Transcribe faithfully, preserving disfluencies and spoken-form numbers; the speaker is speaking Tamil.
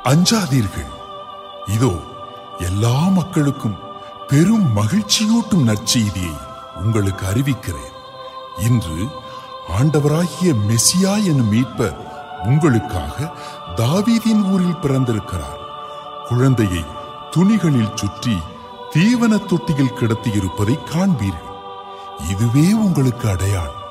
அஞ்சாதீர்கள், இதோ எல்லா மக்களுக்கும் பெரும் மகிழ்ச்சியூட்டும் நற்செய்தியை உங்களுக்கு அறிவிக்கிறேன். இன்று ஆண்டவராகிய மெசியா எனும் மீட்பர் உங்களுக்காக தாவீதின் ஊரில் பிறந்திருக்கிறார். குழந்தையை துணிகளில் சுற்றி தீவன தொட்டியில் கிடத்தியிருப்பதை காண்பீர்கள். இதுவே உங்களுக்கு அடையாளம்.